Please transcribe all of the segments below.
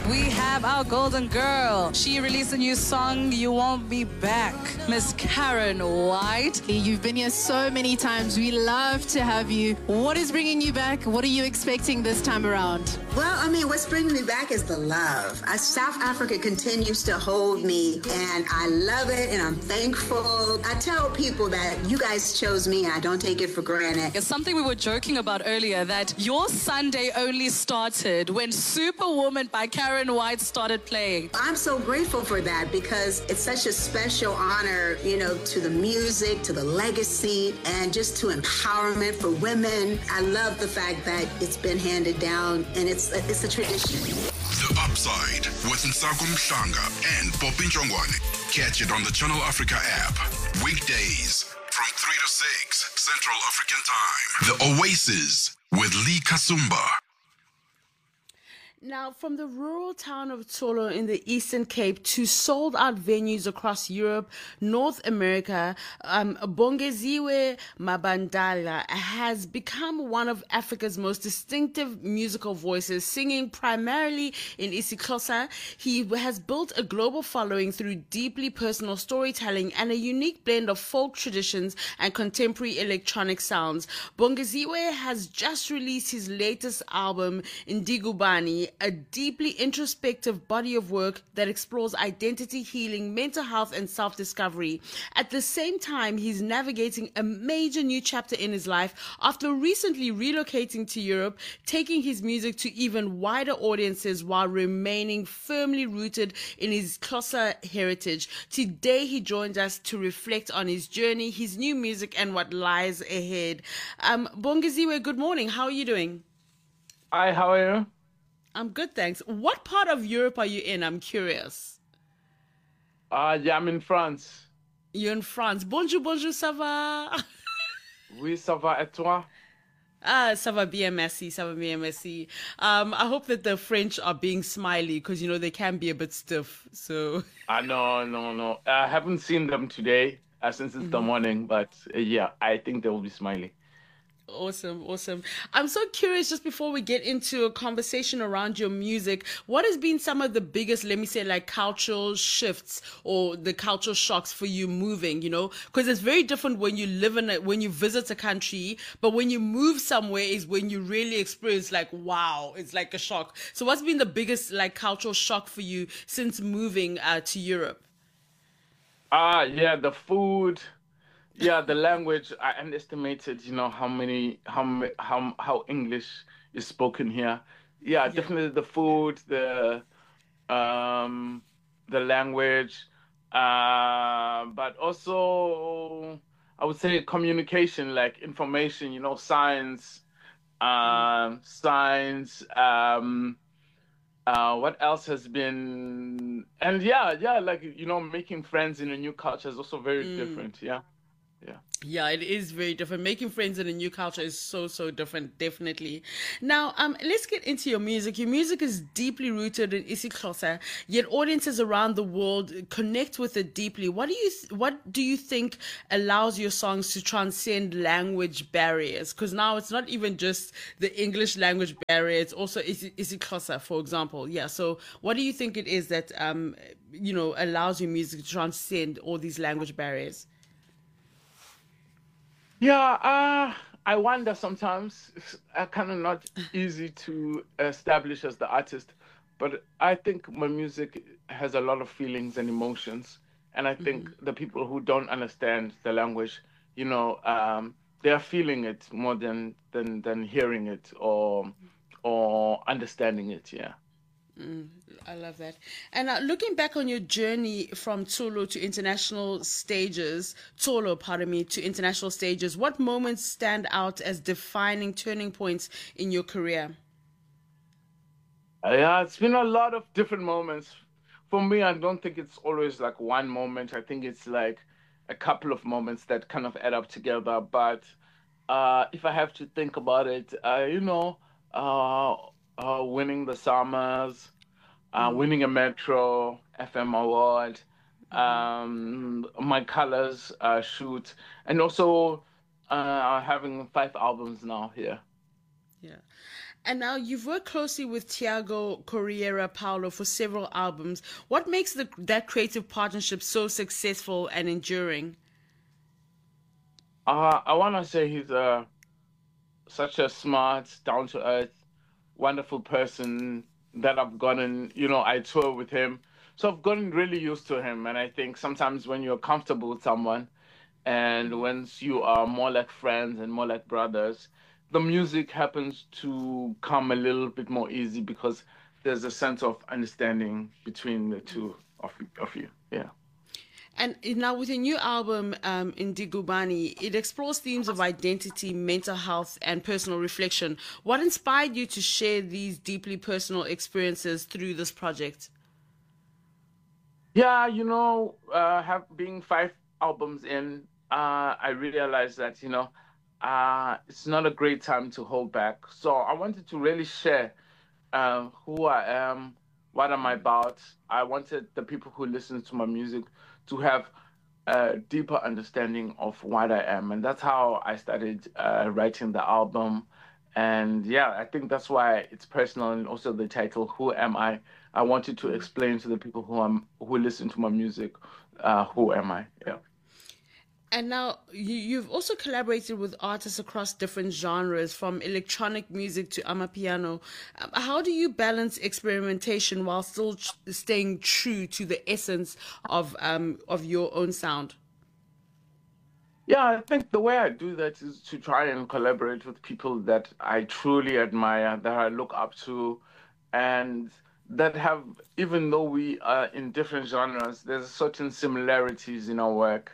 We have our golden girl. She released a new song, You Won't Be Back. Miss Karen White. You've been here so many times. We love to have you. What is bringing you back? What are you expecting this time around? Well, I mean, what's bringing me back is the love. South Africa continues to hold me, and I love it, and I'm thankful. I tell people that you guys chose me, and I don't take it for granted. It's something we were joking about earlier, that your Sunday only started when Superwoman by Karen White started playing. I'm so grateful for that because it's such a special honor, you know, to the music, to the legacy, and just to empowerment for women. I love the fact that it's been handed down, and it's a tradition. The Upside with Nsako Mhlanga and Poppy Njongwane. Catch it on the Channel Africa app. Weekdays from 3 to 6 Central African Time. The Oasis with Lee Kasumba. Now, from the rural town of Tsolo in the Eastern Cape to sold-out venues across Europe, North America, Bongeziwe Mabandala has become one of Africa's most distinctive musical voices, singing primarily in isiXhosa. He has built a global following through deeply personal storytelling and a unique blend of folk traditions and contemporary electronic sounds. Bongeziwe has just released his latest album, Ndigubani, a deeply introspective body of work that explores identity, healing, mental health, and self-discovery. At the same time, he's navigating a major new chapter in his life after recently relocating to Europe, taking his music to even wider audiences while remaining firmly rooted in his Xhosa heritage. Today, he joins us to reflect on his journey, his new music, and what lies ahead. Bongeziwe, good morning. How are you doing? Hi, how are you? I'm good, thanks. What part of Europe are you in? I'm curious. Yeah, I'm in France. You're in France. Bonjour, bonjour, ça va? Oui, ça va, et toi? Ça va bien, merci, ça va bien, merci. I hope that the French are being smiley because, you know, they can be a bit stiff, so... No. I haven't seen them today since it's the morning, but yeah, I think they will be smiley. Awesome. I'm so curious, just before we get into a conversation around your music, what has been some of the biggest, let me say, like cultural shifts or the cultural shocks for you moving, you know? Because it's very different when you live in it, when you visit a country, but when you move somewhere is when you really experience like, wow, it's like a shock. So what's been the biggest like cultural shock for you since moving to Europe? Yeah, the food. Yeah, the language. I underestimated, you know, how English is spoken here. Yeah, definitely the food, the language, but also I would say communication, like information, you know, science. What else has been? And yeah, like, you know, making friends in a new culture is also very different. Yeah, it is very different. Making friends in a new culture is so different, definitely. Now, let's get into your music. Your music is deeply rooted in isiXhosa, yet audiences around the world connect with it deeply. What do you think allows your songs to transcend language barriers? Because now it's not even just the English language barrier; it's also isiXhosa, for example. Yeah. So, what do you think it is that you know, allows your music to transcend all these language barriers? Yeah, I wonder sometimes. It's kind of not easy to establish as the artist, but I think my music has a lot of feelings and emotions, and I think the people who don't understand the language, you know, they are feeling it more than hearing it or understanding it. Yeah. I love that. And looking back on your journey from Tsolo to international stages, to international stages, what moments stand out as defining turning points in your career? Yeah, it's been a lot of different moments. For me, I don't think it's always like one moment. I think it's like a couple of moments that kind of add up together. But if I have to think about it, you know, winning the Summers, winning a Metro FM award, my Colors shoot, and also having 5 albums now here. Yeah. And now you've worked closely with Tiago Correia Paulo for several albums. What makes that creative partnership so successful and enduring? I want to say he's such a smart, down to earth, wonderful person that I've gotten, I tour with him. So I've gotten really used to him. And I think sometimes when you're comfortable with someone and once you are more like friends and more like brothers, the music happens to come a little bit more easy because there's a sense of understanding between the two of you. Yeah. And now with your new album, Indigubani, it explores themes of identity, mental health, and personal reflection. What inspired you to share these deeply personal experiences through this project? Yeah, being 5 albums in, I realized that, it's not a great time to hold back. So I wanted to really share who I am, what am I about. I wanted the people who listen to my music to have a deeper understanding of what I am. And that's how I started writing the album. And yeah, I think that's why it's personal, and also the title, Who Am I? I wanted to explain to the people who listen to my music, who am I? Yeah. And now you've also collaborated with artists across different genres, from electronic music to amapiano. How do you balance experimentation while still staying true to the essence of your own sound? Yeah, I think the way I do that is to try and collaborate with people that I truly admire, that I look up to, and that have, even though we are in different genres, there's certain similarities in our work.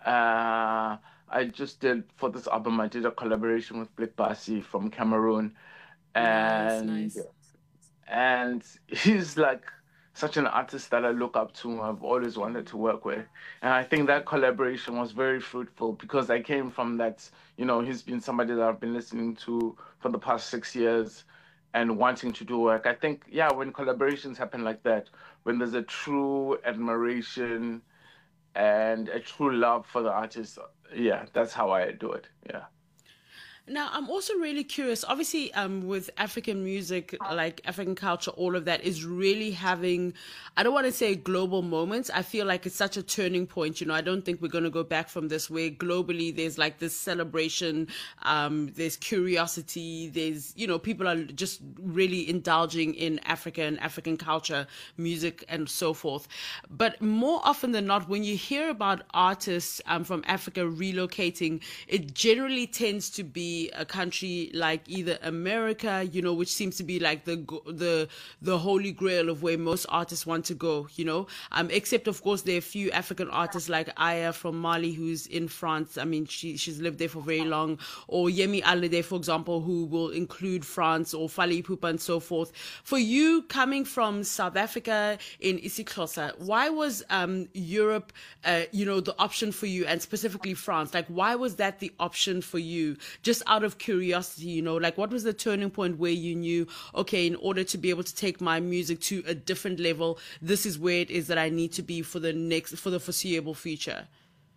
I just did, for this album, I did a collaboration with Blick Basi from Cameroon. Nice. And he's like such an artist that I look up to, I've always wanted to work with. And I think that collaboration was very fruitful because I came from that, he's been somebody that I've been listening to for the past 6 years and wanting to do work. I think, yeah, when collaborations happen like that, when there's a true admiration and a true love for the artist, yeah, that's how I do it. Yeah. Now, I'm also really curious. Obviously, with African music, like African culture, all of that is really having, I don't want to say global moments. I feel like it's such a turning point. I don't think we're going to go back from this, where globally there's like this celebration, there's curiosity, there's, people are just really indulging in Africa and African culture, music, and so forth. But more often than not, when you hear about artists from Africa relocating, it generally tends to be a country like either America, which seems to be like the holy grail of where most artists want to go, except of course there are a few African artists like Aya from Mali who's in France. I mean, she's lived there for very long, or Yemi Alade, for example, who will include France, or Fally Ipupa and so forth. For you, coming from South Africa in isiXhosa, why was Europe, the option for you, and specifically France? Like, why was that the option for you? Just out of curiosity, like what was the turning point where you knew, okay, in order to be able to take my music to a different level, this is where it is that I need to be for the foreseeable future?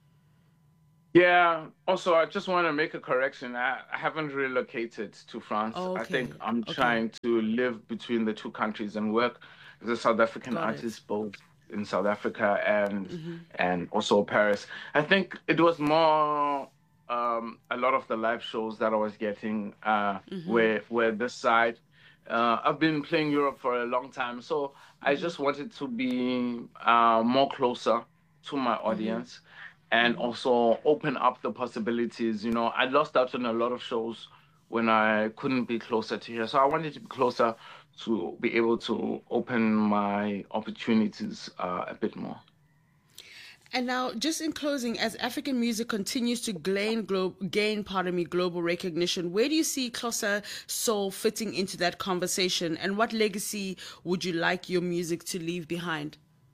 Yeah. Also, I just want to make a correction. I haven't relocated to France. Okay. I think I'm trying to live between the two countries and work as a South African artist, both in South Africa and also Paris. I think it was more a lot of the live shows that I was getting were this side. I've been playing Europe for a long time, so I just wanted to be more closer to my audience and also open up the possibilities. I lost out on a lot of shows when I couldn't be closer to here, so I wanted to be closer to be able to open my opportunities a bit more. And now, just in closing, as African music continues to gain global recognition, where do you see Xhosa Soul fitting into that conversation, and what legacy would you like your music to leave behind?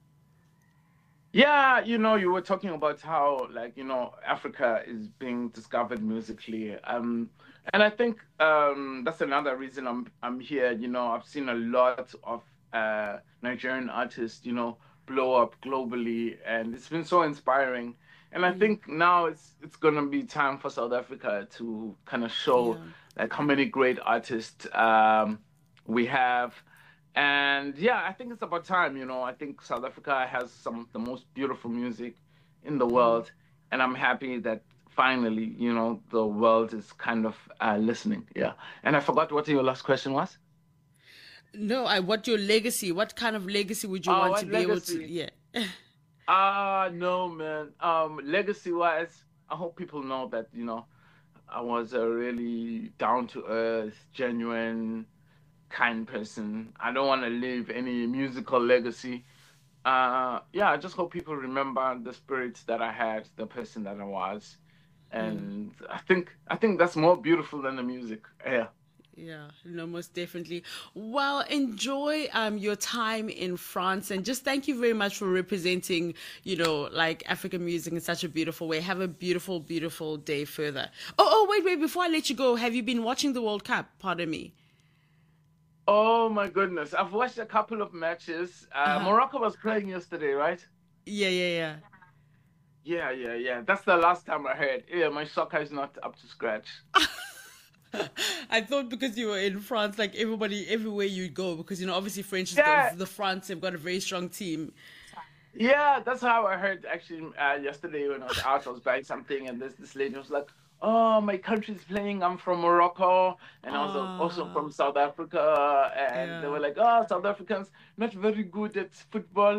Yeah, you were talking about how, Africa is being discovered musically. And I think that's another reason I'm here. I've seen a lot of Nigerian artists, blow up globally, and it's been so inspiring. And I think now it's gonna be time for South Africa to kind of show like how many great artists we have. And yeah, I think it's about time, you know. I think South Africa has some of the most beautiful music in the world. And I'm happy that finally, you know, the world is kind of listening. Yeah. And I forgot what your last question was. No, what kind of legacy would you want to be able to, yeah. No, man. Legacy-wise, I hope people know that, you know, I was a really down-to-earth, genuine, kind person. I don't want to leave any musical legacy. I just hope people remember the spirit that I had, the person that I was. And I think that's more beautiful than the music. Yeah. Yeah, no, most definitely. Well, enjoy your time in France, and just thank you very much for representing, you know, like African music in such a beautiful way. Have a beautiful, beautiful day further. Oh, wait, before I let you go, have you been watching the World Cup? Pardon me. Oh my goodness, I've watched a couple of matches. Morocco was playing yesterday, right? Yeah. Yeah. That's the last time I heard. Yeah, my soccer is not up to scratch. I thought because you were in France, like everywhere you go, because, you know, obviously the France have got a very strong team. Yeah, that's how I heard actually yesterday when I was out. I was buying something and this lady was like, oh, my country's playing. I'm from Morocco and I was also from South Africa. And they were like, oh, South Africans not very good at football.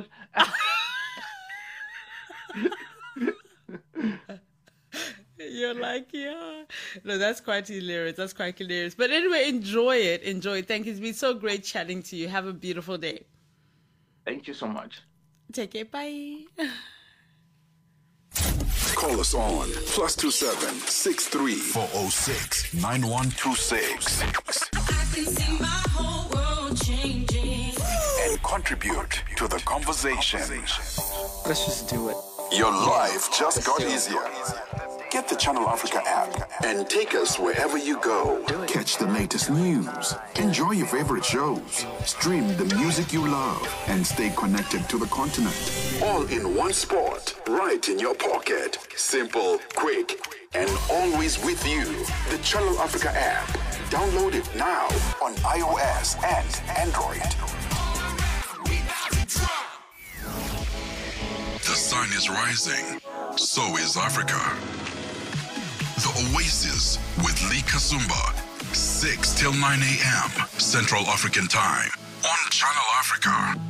You're like, yeah. No, that's quite hilarious. But anyway, enjoy it. Thank you. It's been so great chatting to you. Have a beautiful day. Thank you so much. Take care. Bye. Call us on +27 63 406 9126. I can see my whole world changing. And contribute to the conversation. Let's just do it. Your life just got easier. Get the Channel Africa app and take us wherever you go. Catch the latest news, enjoy your favorite shows, stream the music you love, and stay connected to the continent. All in one spot, right in your pocket. Simple, quick, and always with you. The Channel Africa app. Download it now on iOS and Android. The sun is rising. So is Africa. The Oasis with Lee Kasumba, 6 till 9 a.m. Central African Time on Channel Africa.